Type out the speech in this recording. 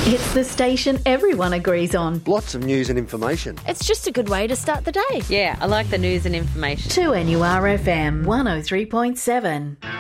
It's the station everyone agrees on. Lots of news and information. It's just a good way to start the day. Yeah, I like the news and information. 2NURFM 103.7.